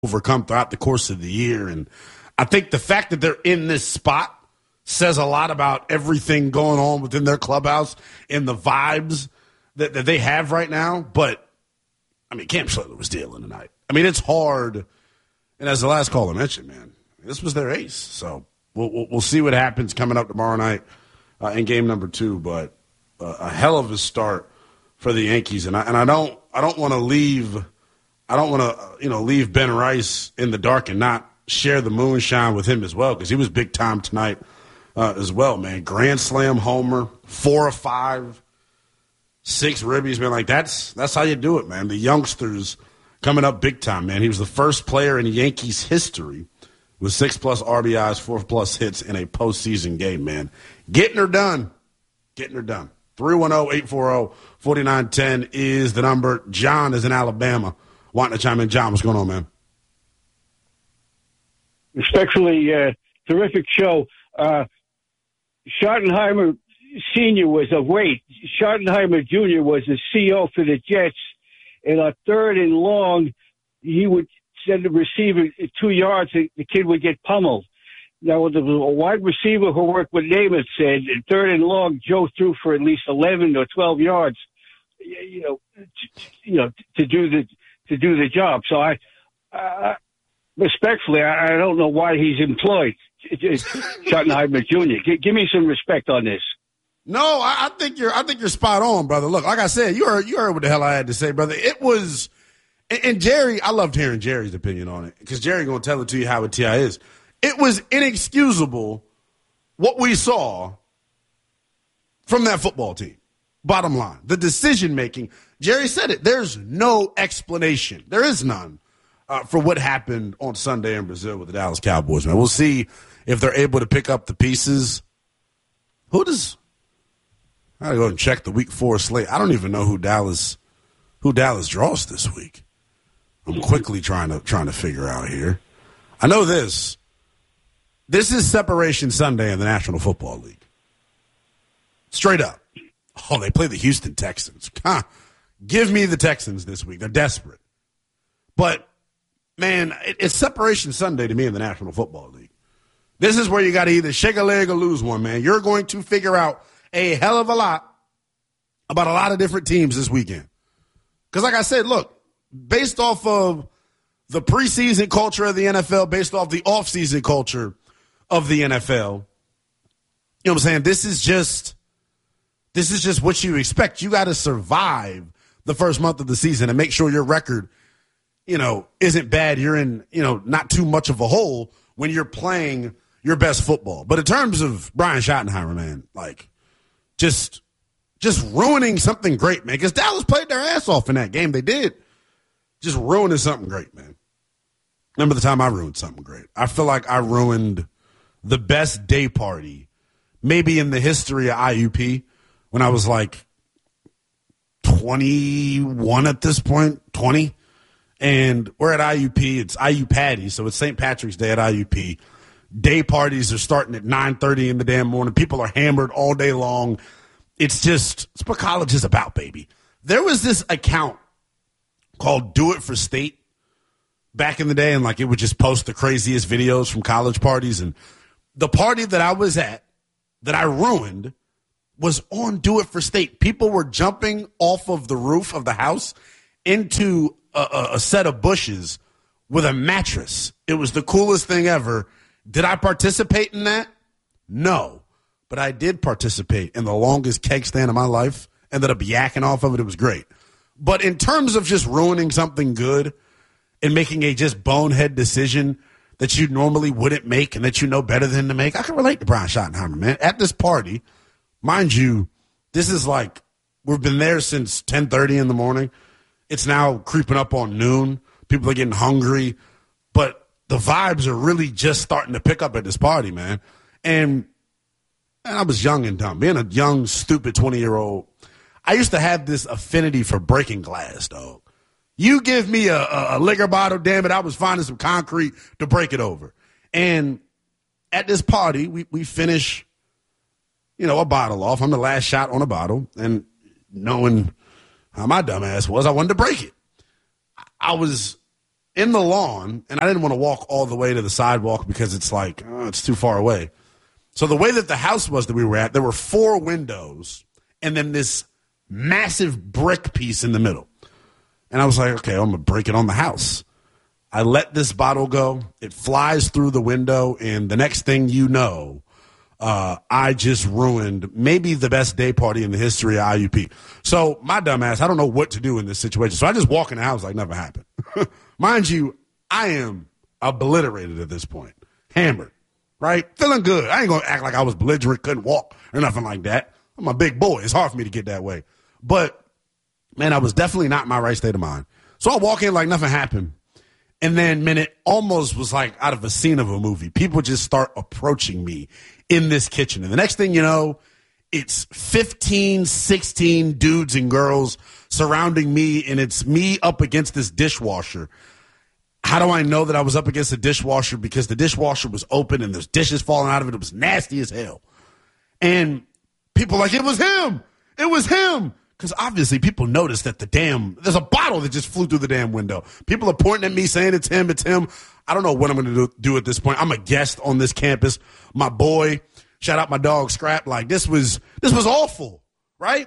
overcome throughout the course of the year. And I think the fact that they're in this spot says a lot about everything going on within their clubhouse and the vibes that they have right now. But, I mean, Cam Schlegler was dealing tonight. I mean, it's hard. And as the last caller mentioned, man, this was their ace. So we'll see what happens coming up tomorrow night in game number 2. But a hell of a start for the Yankees. And I don't want to leave leave Ben Rice in the dark and not share the moonshine with him as well, because he was big time tonight as well, man. Grand slam homer, 4 of 5, 6 ribbies, man. Like that's how you do it, man. The youngsters coming up big time, man. He was the first player in Yankees history with 6+ RBIs, 4+ hits in a postseason game, man. Getting her done. 310-840-4910 is the number. John is in Alabama. Wanting to chime in. John, what's going on, man? Respectfully, terrific show. Schottenheimer Sr. was a weight. Schottenheimer Jr. was the CO for the Jets. And on 3rd and long, he would send the receiver 2 yards, and the kid would get pummeled. Now, the wide receiver who worked with Namath said, 3rd and long, Joe threw for at least 11 or 12 yards, to do the job. So respectfully, I don't know why he's employed Schottenheimer Jr. Give me some respect on this. No, I think you're spot on, brother. Look, like I said, you heard what the hell I had to say, brother. It was, and Jerry, I loved hearing Jerry's opinion on it, because Jerry gonna tell it to you how it T.I. is. It was inexcusable what we saw from that football team. Bottom line, the decision making. Jerry said it. There's no explanation. There is none for what happened on Sunday in Brazil with the Dallas Cowboys, man. We'll see if they're able to pick up the pieces. I gotta go and check the week 4 slate. I don't even know who Dallas draws this week. I'm quickly trying to figure out here. I know this. This is Separation Sunday in the National Football League. Straight up. Oh, they play the Houston Texans. Give me the Texans this week. They're desperate. But, man, it's Separation Sunday to me in the National Football League. This is where you got to either shake a leg or lose one, man. You're going to figure out a hell of a lot about a lot of different teams this weekend. Because, like I said, look, based off of the preseason culture of the NFL, based off the offseason culture of the NFL, you know what I'm saying? This is just what you expect. You got to survive the first month of the season and make sure your record, isn't bad. You're in, not too much of a hole when you're playing your best football. But in terms of Brian Schottenheimer, man, like just ruining something great, man, because Dallas played their ass off in that game. They did. Just ruining something great, man. Remember the time I ruined something great? I feel like I ruined the best day party maybe in the history of IUP when I was like 21 at this point, 20. And we're at IUP. It's IU Patty, so it's St. Patrick's Day at IUP. Day parties are starting at 9:30 in the damn morning. People are hammered all day long. It's what college is about, baby. There was this account called Do It for State back in the day, and it would just post the craziest videos from college parties. And the party that I was at that I ruined was on Do It for State. People were jumping off of the roof of the house into a set of bushes with a mattress. It was the coolest thing ever. Did I participate in that? No. But I did participate in the longest keg stand of my life. Ended up yakking off of it. It was great. But in terms of just ruining something good and making a just bonehead decision that you normally wouldn't make and that you know better than to make, I can relate to Brian Schottenheimer, man. At this party, mind you, this is we've been there since 10:30 in the morning. It's now creeping up on noon. People are getting hungry. But the vibes are really just starting to pick up at this party, man. And I was young and dumb. Being a young, stupid 20-year-old, I used to have this affinity for breaking glass, dog. You give me a liquor bottle, damn it, I was finding some concrete to break it over. And at this party, we finish, a bottle off. I'm the last shot on a bottle. And knowing how my dumb ass was, I wanted to break it. I was in the lawn, and I didn't want to walk all the way to the sidewalk because it's like, it's too far away. So the way that the house was that we were at, there were 4 windows and then this massive brick piece in the middle. And I was like, okay, I'm going to break it on the house. I let this bottle go. It flies through the window, and the next thing you know, I just ruined maybe the best day party in the history of IUP. So my dumb ass, I don't know what to do in this situation. So I just walk in the house like nothing happened. Mind you, I am obliterated at this point. Hammered, right? Feeling good. I ain't going to act like I was belligerent, couldn't walk or nothing like that. I'm a big boy. It's hard for me to get that way. But, man, I was definitely not in my right state of mind. So I walk in like nothing happened. And then, man, it almost was like out of a scene of a movie. People just start approaching me in this kitchen. And the next thing you know, it's 15, 16 dudes and girls surrounding me, and it's me up against this dishwasher. How do I know that I was up against the dishwasher? Because the dishwasher was open and there's dishes falling out of it. It was nasty as hell. And people like, it was him. It was him. Because obviously people noticed that there's a bottle that just flew through the damn window. People are pointing at me saying it's him, it's him. I don't know what I'm going to do at this point. I'm a guest on this campus. My boy, shout out my dog Scrap. Like this was awful, right?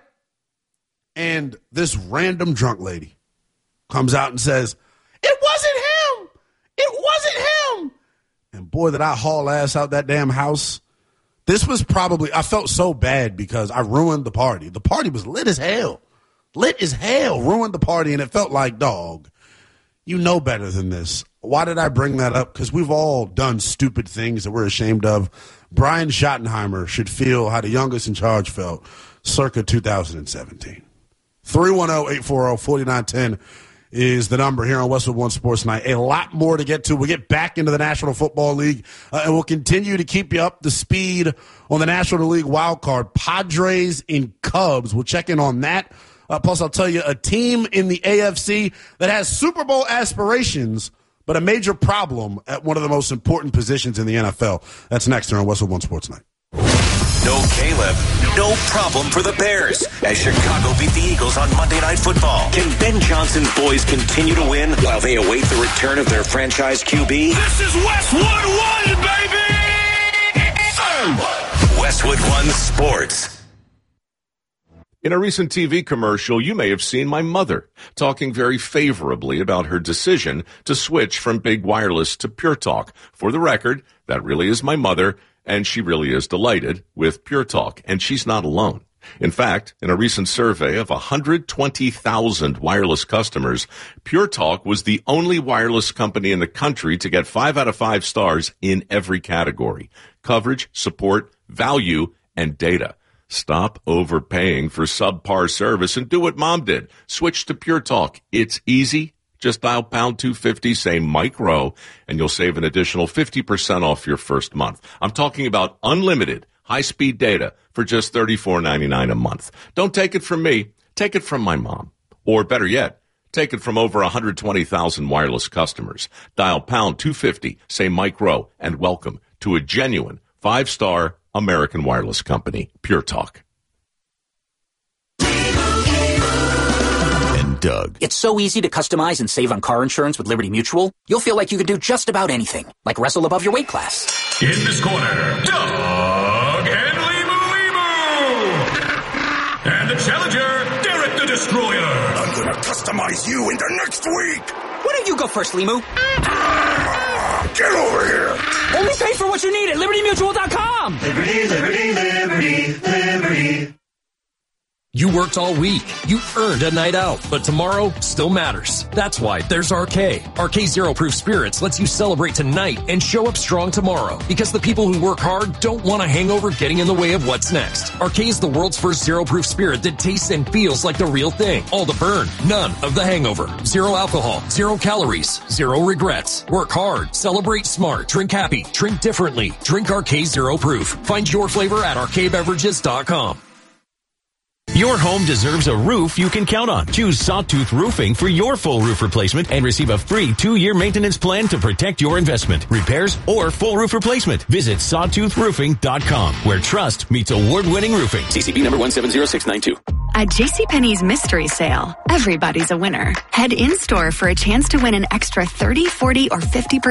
And this random drunk lady comes out and says, it wasn't him. It wasn't him. And boy, did I haul ass out that damn house. This was probably, I felt so bad because I ruined the party. The party was lit as hell. Lit as hell. Ruined the party, and it felt like, dog, you know better than this. Why did I bring that up? Because we've all done stupid things that we're ashamed of. Brian Schottenheimer should feel how the youngest in charge felt circa 2017. 310-840-4910 is the number here on Westwood One Sports Night. A lot more to get to. We'll get back into the National Football League, and we'll continue to keep you up to speed on the National League wild card. Padres and Cubs. We'll check in on that. Plus, I'll tell you a team in the AFC that has Super Bowl aspirations, but a major problem at one of the most important positions in the NFL. That's next here on Westwood One Sports Night. No Caleb, no problem for the Bears as Chicago beat the Eagles on Monday Night Football. Can Ben Johnson's boys continue to win while they await the return of their franchise QB? This is Westwood One, baby! Westwood One Sports. In a recent TV commercial, you may have seen my mother talking very favorably about her decision to switch from big wireless to Pure Talk. For the record, that really is my mother, and she really is delighted with Pure Talk, and she's not alone. In fact, in a recent survey of 120,000 wireless customers, Pure Talk was the only wireless company in the country to get 5 out of 5 stars in every category: coverage, support, value, and data. Stop overpaying for subpar service and do what Mom did. Switch to Pure Talk. It's easy. Just dial pound 250, say Mike Rowe, and you'll save an additional 50% off your first month. I'm talking about unlimited high-speed data for just $34.99 a month. Don't take it from me. Take it from my mom. Or better yet, take it from over 120,000 wireless customers. Dial pound 250, say Mike Rowe, and welcome to a genuine 5-star American wireless company, Pure Talk. Doug. It's so easy to customize and save on car insurance with Liberty Mutual. You'll feel like you can do just about anything, like wrestle above your weight class. In this corner, Doug and Limu. And the challenger, Derek the Destroyer. I'm gonna customize you into next week. Why don't you go first, Limu? Get over here. Only pay for what you need at LibertyMutual.com. Liberty, liberty, liberty, liberty. You worked all week. You earned a night out, but tomorrow still matters. That's why there's RK. RK Zero Proof Spirits lets you celebrate tonight and show up strong tomorrow, because the people who work hard don't want a hangover getting in the way of what's next. RK is the world's first zero proof spirit that tastes and feels like the real thing. All the burn, none of the hangover. Zero alcohol, 0 calories, 0 regrets. Work hard, celebrate smart, drink happy, drink differently. Drink RK Zero Proof. Find your flavor at rkbeverages.com. Your home deserves a roof you can count on. Choose Sawtooth Roofing for your full roof replacement and receive a free 2-year maintenance plan to protect your investment, repairs, or full roof replacement. Visit sawtoothroofing.com, where trust meets award-winning roofing. CCB number 170692. At JCPenney's Mystery Sale, everybody's a winner. Head in-store for a chance to win an extra 30, 40, or 50%